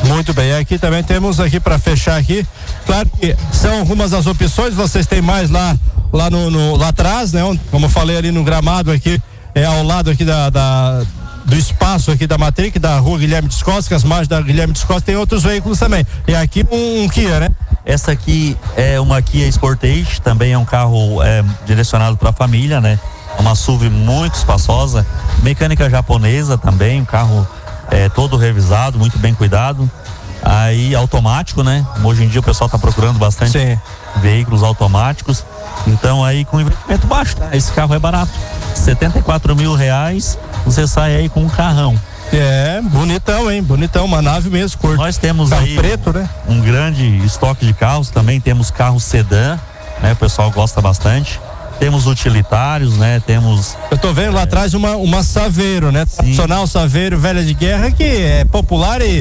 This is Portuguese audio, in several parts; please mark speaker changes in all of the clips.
Speaker 1: Muito bem, aqui também temos aqui para fechar aqui, claro que são algumas das opções, vocês têm mais lá lá atrás, né? Como eu falei ali no gramado aqui, ao lado aqui do espaço aqui da Matric, da rua Guilherme Descosta, que as margens da Guilherme Descosta tem outros veículos também. E aqui um Kia, né?
Speaker 2: Essa aqui é uma Kia Sportage, também é um carro direcionado para a família, né? Uma SUV muito espaçosa, mecânica japonesa também, um carro todo revisado, muito bem cuidado. Aí automático, né? Hoje em dia o pessoal está procurando bastante veículos automáticos. Então aí com investimento baixo, tá? Esse carro é barato. R$74 mil, você sai aí com um carrão.
Speaker 1: Bonitão, hein? Bonitão, uma nave mesmo, cor.
Speaker 2: Nós temos
Speaker 1: carro
Speaker 2: aí
Speaker 1: preto, né?
Speaker 2: Um grande estoque de carros, também temos carros sedã, né? O pessoal gosta bastante. Temos utilitários, né? Temos...
Speaker 1: Eu tô vendo lá atrás uma Saveiro, né? Tradicional Saveiro, velha de guerra, que é popular e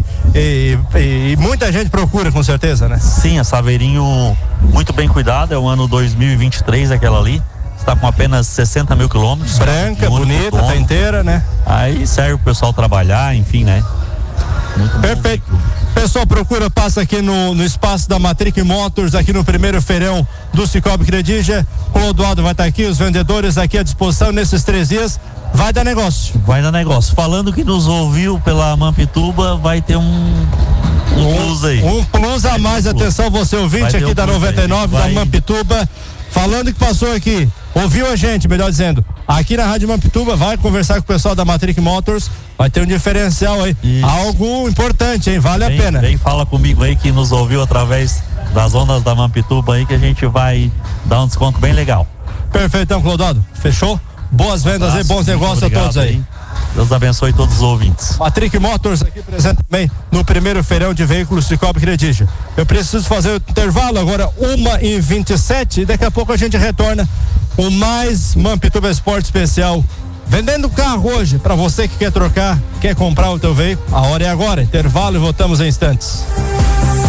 Speaker 1: muita gente procura, com certeza, né?
Speaker 2: Sim, a Saveirinho muito bem cuidada, é o ano 2023 aquela ali. Está com apenas 60 mil quilômetros.
Speaker 1: Branca, bonita, tá inteira, né?
Speaker 2: Aí serve o pessoal trabalhar, enfim, né? Muito
Speaker 1: perfeito. Pessoal, passa aqui no espaço da Matric Motors, aqui no primeiro feirão do Cicobi Credija. O Clodoaldo vai estar aqui, os vendedores aqui à disposição nesses 3 dias. Vai dar negócio.
Speaker 2: Vai dar negócio. Falando que nos ouviu pela Mampituba, vai ter um plus aí.
Speaker 1: Um plus a mais, atenção, você ouvinte aqui da 99, da Mampituba. Falando que passou aqui, ouviu a gente, melhor dizendo, aqui na Rádio Mampituba, vai conversar com o pessoal da Matric Motors, vai ter um diferencial aí, algo importante, hein, vale a pena.
Speaker 2: Vem, fala comigo aí que nos ouviu através das ondas da Mampituba aí, que a gente vai dar um desconto bem legal.
Speaker 1: Perfeitão, Clodoaldo, fechou? Boas vendas aí, bons negócios a todos aí.
Speaker 2: Deus abençoe todos os ouvintes.
Speaker 1: Matric Motors aqui presente também no primeiro feirão de veículos Cicobi Credija. Eu preciso fazer o intervalo agora, 1h27, e daqui a pouco a gente retorna com mais Mampituba Esporte Especial. Vendendo carro hoje, para você que quer trocar, quer comprar o teu veículo, a hora é agora. Intervalo e voltamos em instantes.